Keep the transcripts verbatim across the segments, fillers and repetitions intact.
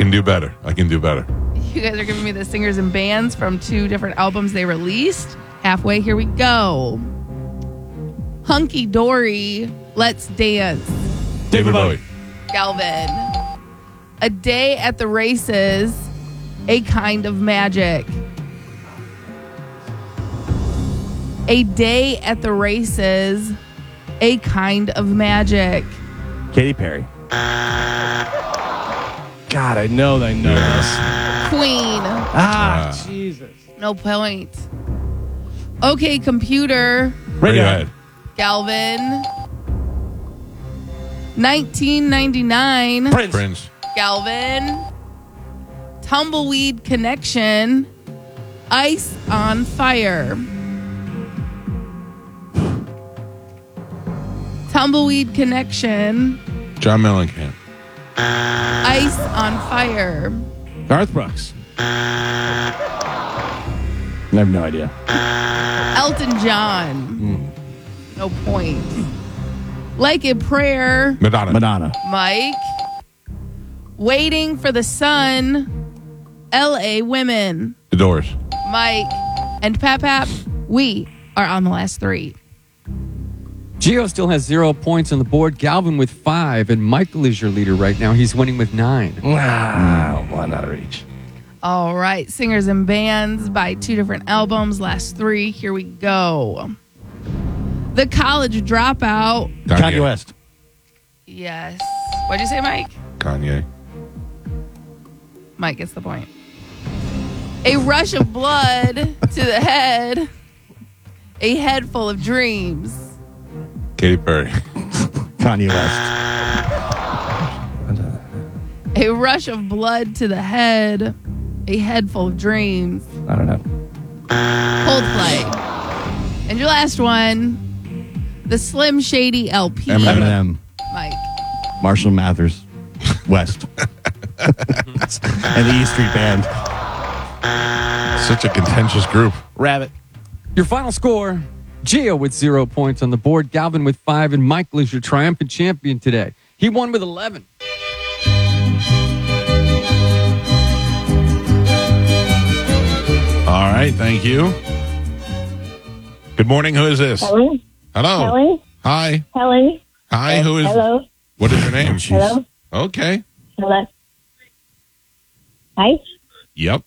can do better. I can do better. You guys are giving me the singers and bands from two different albums they released. Halfway, here we go. Hunky Dory, Let's Dance. David Bowie. Galvin. A Day at the Races, A Kind of Magic. A Day at the Races, A Kind of Magic. Katy Perry. God, I know I know this. Queen. Ah, Ah. Jesus. No point. Okay, Computer. Radiohead. Galvin. nineteen ninety-nine. Prince. Prince. Galvin. Tumbleweed Connection. Ice on Fire. Tumbleweed Connection. John Mellencamp. Ice on Fire. Garth Brooks. I have no idea. Elton John. No point. Like a Prayer. Madonna. Madonna. Mike. Waiting for the Sun. L A Women. The Doors. Mike. And Pap Pap, we are on the last three. Gio still has zero points on the board. Galvin with five, and Michael is your leader right now. He's winning with nine. Wow. One out of each. All right, singers and bands by two different albums, last three. Here we go. The College Dropout. Kanye West. Yes. What'd you say, Mike? Kanye. Mike gets the point. A Rush of Blood to the Head. A Head Full of Dreams. Katy Perry. Kanye West. A Rush of Blood to the Head. A Head Full of Dreams. I don't know. Coldplay. And your last one, the Slim Shady L P. Eminem. Mike. Marshall Mathers. West. And the E Street Band. Such a contentious group. Rabbit. Your final score, Gio with zero points on the board, Galvin with five, and Michael is your triumphant champion today. He won with eleven. All right, thank you. Good morning. Who is this? Hello? Hello. Hello? Hi. Hello? Hi. Who is? Hello? What is your name? Hello? Okay. Hello? Hi? Yep.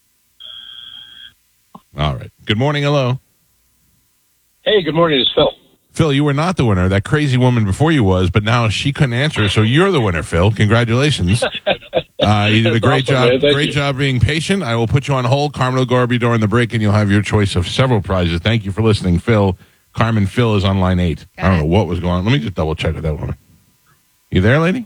All right. Good morning. Hello. Hey, good morning. It's Phil. Phil, you were not the winner. That crazy woman before you was, but now she couldn't answer, so you're the winner, Phil. Congratulations. Uh, you did a great Awesome, job. man. Thank Great you. job being patient. I will put you on hold. Carmen will go over you during the break, and you'll have your choice of several prizes. Thank you for listening, Phil. Carmen, Phil is on line eight. Got I don't it. know what was going on. Let me just double check with that woman. You there, lady?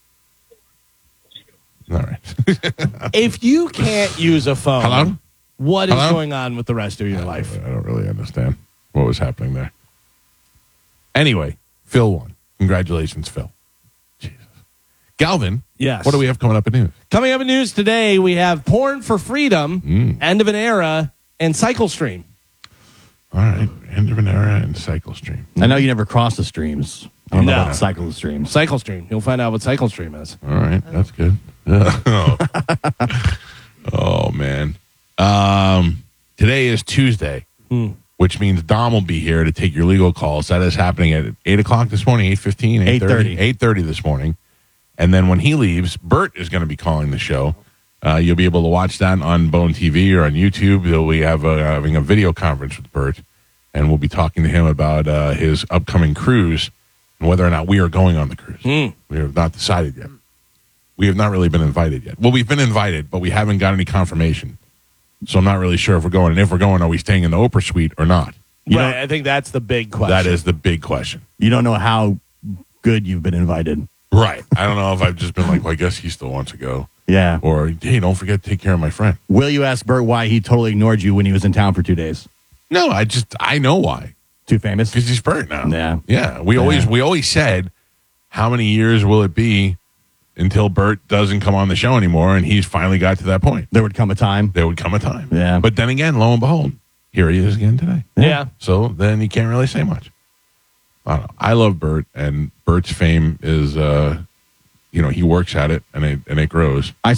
All right. If you can't use a phone, Hello? what is Hello? going on with the rest of your life? I don't really understand what was happening there. Anyway, Phil won. Congratulations, Phil. Jesus. Galvin, Yes. what do we have coming up in news? Coming up in news today, we have Porn for Freedom, Mm. End of an Era, and Cycle Stream. All right. End of an era and Cycle Stream. I know you never cross the streams. I don't know No. about cycle streams. Cycle Stream. You'll find out what Cycle Stream is. All right. That's good. oh. Oh, man. Um, today is Tuesday, Hmm. which means Dom will be here to take your legal calls. That is happening at eight o'clock this morning, eight fifteen, eight thirty. eight thirty this morning. And then when he leaves, Bert is going to be calling the show. Uh, you'll be able to watch that on Bone T V or on YouTube. We have a, having a video conference with Bert, and we'll be talking to him about uh, his upcoming cruise and whether or not we are going on the cruise. Mm. We have not decided yet. We have not really been invited yet. Well, we've been invited, but we haven't got any confirmation. So I'm not really sure if we're going. And if we're going, are we staying in the Oprah suite or not? You Right. don't- I think that's the big question. That is the big question. You don't know how good you've been invited. Right. I don't know if I've just been like, well, I guess he still wants to go. Yeah. Or, hey, don't forget to take care of my friend. Will you ask Bert why he totally ignored you when he was in town for two days? No, I just, I know why. Too famous? Because he's Bert now. Yeah. Yeah. We Yeah. always, we always said, how many years will it be until Bert doesn't come on the show anymore? And he's finally got to that point. There would come a time. There would come a time. Yeah. But then again, lo and behold, here he is again today. Yeah. So then you can't really say much. I don't know. I love Bert, and Bert's fame is, uh, you know, he works at it, and it and it grows. I